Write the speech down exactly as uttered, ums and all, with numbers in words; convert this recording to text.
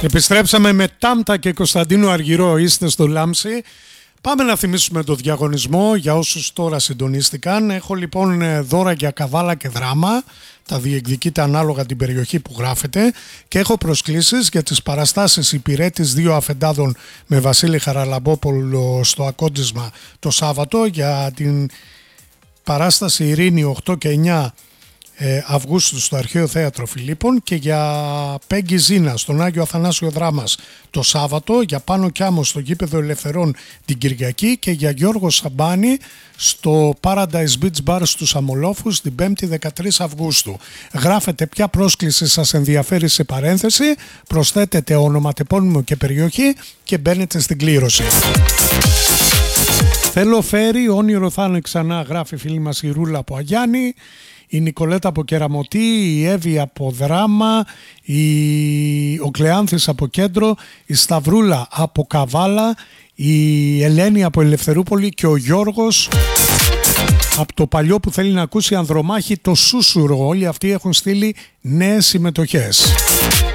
Επιστρέψαμε με Τάμτα και Κωνσταντίνου Αργυρό. Είστε στο Λάμψη. Πάμε να θυμίσουμε το διαγωνισμό για όσους τώρα συντονίστηκαν. Έχω λοιπόν δώρα για καβάλα και δράμα. Τα διεκδικείτε ανάλογα την περιοχή που γράφετε. Και έχω προσκλήσεις για τις παραστάσεις Υπηρέτης δύο Αφεντάδων με Βασίλη Χαραλαμπόπουλο στο Ακόντισμα το Σάββατο, για την παράσταση Ειρήνη οκτώ και εννιά Αυγούστου στο Αρχαίο Θέατρο Φιλίππων, και για Πέγγι Ζήνα στον Άγιο Αθανάσιο Δράμας το Σάββατο, για Πάνο Κιάμο στο Γήπεδο Ελευθερών την Κυριακή και για Γιώργο Σαμπάνη στο Paradise Beach Bar στους Αμολόφους την Πέμπτη δεκατρείς Αυγούστου. Γράφετε ποια πρόσκληση σας ενδιαφέρει σε παρένθεση, προσθέτετε ονοματεπώνυμο και περιοχή και μπαίνετε στην κλήρωση. Θέλω φέρει, όνειρο θα είναι ξανά, γράφει η φίλη μας η Ρούλα από Αγιάννη, η Νικολέτα από Κεραμωτή, η Εύη από Δράμα, η... ο Κλεάνθης από Κέντρο, η Σταυρούλα από Καβάλα, η Ελένη από Ελευθερούπολη και ο Γιώργος από το παλιό που θέλει να ακούσει Ανδρομάχη το Σούσουρο. Όλοι αυτοί έχουν στείλει νέες συμμετοχές.